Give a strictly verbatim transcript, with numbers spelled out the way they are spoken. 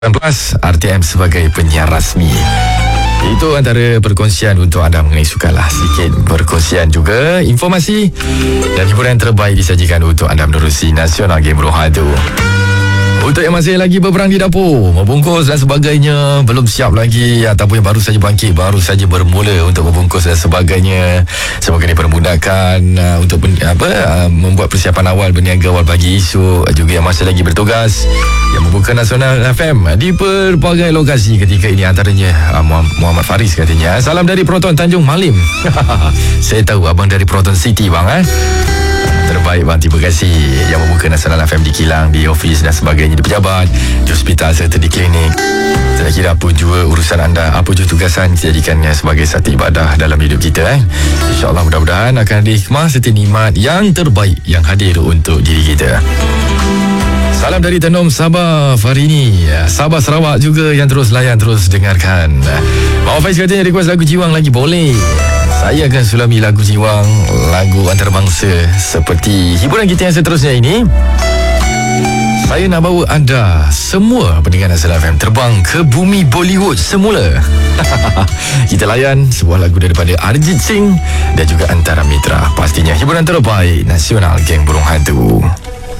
Plus R T M sebagai penyiar rasmi. Itu antara perkongsian untuk anda mengenai sukalah. Sedikit perkongsian juga informasi dan hiburan terbaik disajikan untuk anda menerusi Nasional Game Rohadu. Untuk yang masih lagi berperang di dapur, membungkus dan sebagainya, belum siap lagi, ataupun yang baru saja bangkit, baru saja bermula untuk membungkus dan sebagainya, semoga dipermudahkan uh, untuk ben, apa uh, membuat persiapan awal, berniaga awal pagi esok. Juga yang masih lagi bertugas yang membuka Nasional F M di pelbagai lokasi ketika ini, antaranya uh, Muhammad Faris katanya. Salam dari Proton Tanjung Malim. Saya tahu abang dari Proton City bang eh. Terbaik bang, terima kasih. Yang membuka Nasional F M di kilang, di ofis dan sebagainya, di pejabat, di hospital serta di klinik. Saya kira apa juga urusan anda, apa juga tugasan, jadikannya sebagai satu ibadah dalam hidup kita eh. InsyaAllah mudah-mudahan akan ada hikmah serta nikmat yang terbaik yang hadir untuk diri kita. Salam dari Tenom Sabah hari ini. Sabah Sarawak juga yang terus layan, terus dengarkan. Mak Faiz katanya request lagu Jiwang lagi boleh. Saya akan sulami lagu Jiwang, lagu antarabangsa seperti hiburan kita yang seterusnya ini. Saya nak bawa anda semua pendengar Nasional F M terbang ke bumi Bollywood semula. Kita layan sebuah lagu daripada Arjit Singh dan juga Antara Mitra. Pastinya hiburan terbaik Nasional Geng Burung Hantu.